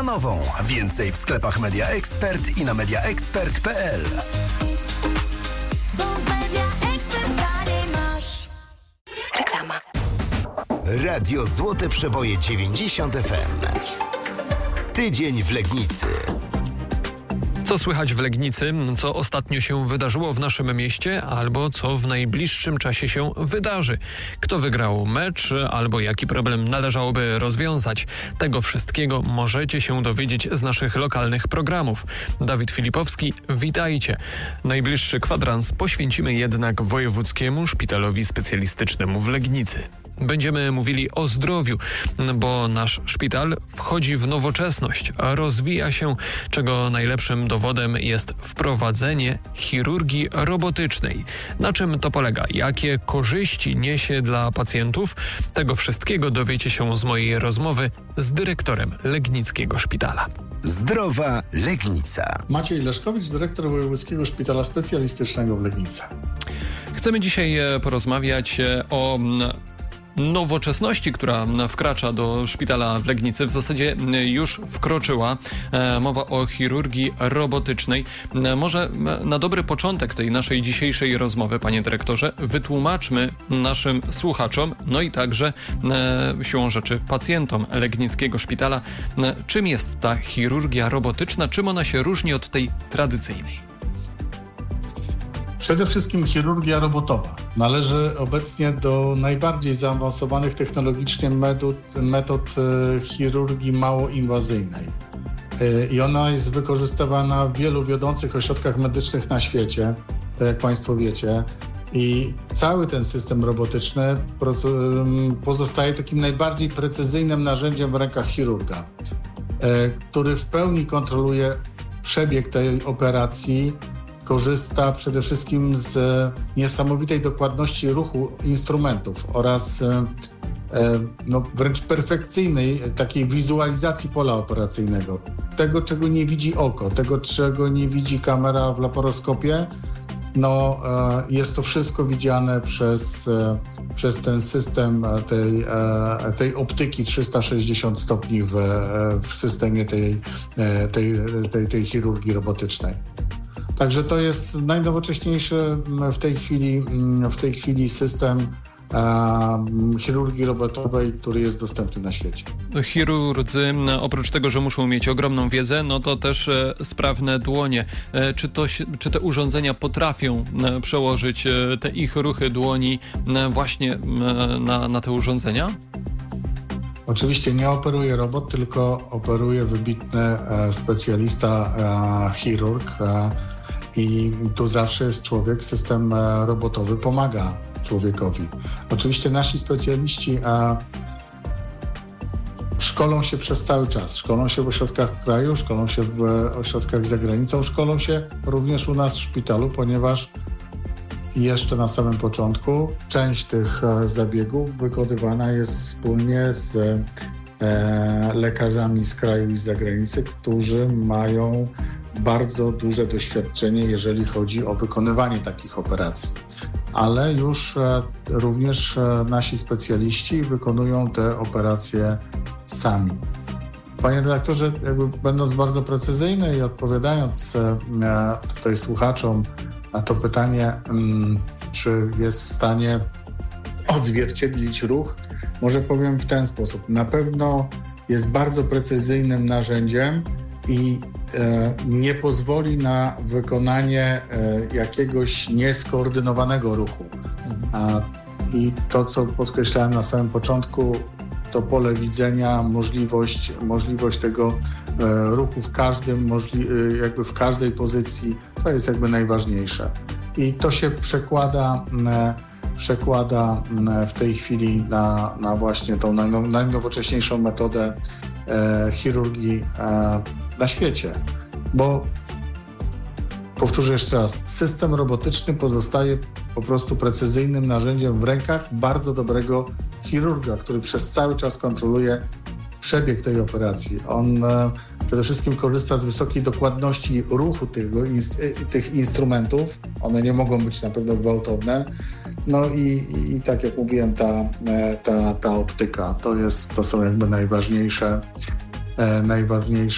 milionową. Więcej w sklepach Media Expert i na mediaexpert.pl. Reklama. Radio Złote Przeboje 90 FM. Tydzień w Legnicy. Co słychać w Legnicy, co ostatnio się wydarzyło w naszym mieście, albo co w najbliższym czasie się wydarzy. Kto wygrał mecz, albo jaki problem należałoby rozwiązać. Tego wszystkiego możecie się dowiedzieć z naszych lokalnych programów. Dawid Filipowski, witajcie. Najbliższy kwadrans poświęcimy jednak Wojewódzkiemu Szpitalowi Specjalistycznemu w Legnicy. Będziemy mówili o zdrowiu, bo nasz szpital wchodzi w nowoczesność, rozwija się, czego najlepszym dowodem jest wprowadzenie chirurgii robotycznej. Na czym to polega? Jakie korzyści niesie dla pacjentów? Tego wszystkiego dowiecie się z mojej rozmowy z dyrektorem Legnickiego Szpitala. Zdrowa Legnica. Maciej Leszkowicz, dyrektor Wojewódzkiego Szpitala Specjalistycznego w Legnicy. Chcemy dzisiaj porozmawiać o nowoczesności, która wkracza do szpitala w Legnicy. W zasadzie już wkroczyła. Mowa o chirurgii robotycznej. Może na dobry początek tej naszej dzisiejszej rozmowy, panie dyrektorze, wytłumaczmy naszym słuchaczom, no i także siłą rzeczy pacjentom Legnickiego Szpitala, czym jest ta chirurgia robotyczna, czym ona się różni od tej tradycyjnej. Przede wszystkim chirurgia robotowa należy obecnie do najbardziej zaawansowanych technologicznie metod chirurgii małoinwazyjnej. I ona jest wykorzystywana w wielu wiodących ośrodkach medycznych na świecie, tak jak Państwo wiecie. I cały ten system robotyczny pozostaje takim najbardziej precyzyjnym narzędziem w rękach chirurga, który w pełni kontroluje przebieg tej operacji, korzysta przede wszystkim z niesamowitej dokładności ruchu instrumentów oraz wręcz perfekcyjnej takiej wizualizacji pola operacyjnego. Tego, czego nie widzi oko, tego, czego nie widzi kamera w laparoskopie, jest to wszystko widziane przez ten system tej optyki 360 stopni w systemie tej chirurgii robotycznej. Także to jest najnowocześniejszy w tej chwili system chirurgii robotowej, który jest dostępny na świecie. Chirurdzy, oprócz tego, że muszą mieć ogromną wiedzę, no to też sprawne dłonie. Czy te urządzenia potrafią przełożyć te ich ruchy dłoni właśnie na te urządzenia? Oczywiście nie operuje robot, tylko operuje wybitny specjalista, chirurg. I tu zawsze jest człowiek, system robotowy pomaga człowiekowi. Oczywiście nasi specjaliści szkolą się przez cały czas. Szkolą się w ośrodkach kraju, szkolą się w ośrodkach za granicą, szkolą się również u nas w szpitalu, ponieważ jeszcze na samym początku część tych zabiegów wykonywana jest wspólnie z lekarzami z kraju i z zagranicy, którzy mają bardzo duże doświadczenie, jeżeli chodzi o wykonywanie takich operacji. Ale już również nasi specjaliści wykonują te operacje sami. Panie redaktorze, będąc bardzo precyzyjny i odpowiadając tutaj słuchaczom na to pytanie, czy jest w stanie odzwierciedlić ruch, może powiem w ten sposób. Na pewno jest bardzo precyzyjnym narzędziem i nie pozwoli na wykonanie jakiegoś nieskoordynowanego ruchu. I to, co podkreślałem na samym początku, to pole widzenia, możliwość tego ruchu w każdej pozycji, to jest najważniejsze. I to się przekłada w tej chwili na właśnie tą najnowocześniejszą metodę chirurgii na świecie. Bo powtórzę jeszcze raz, system robotyczny pozostaje po prostu precyzyjnym narzędziem w rękach bardzo dobrego chirurga, który przez cały czas kontroluje przebieg tej operacji. On przede wszystkim korzysta z wysokiej dokładności ruchu tych instrumentów. One nie mogą być na pewno gwałtowne. No i tak jak mówiłem, ta optyka to są najważniejsze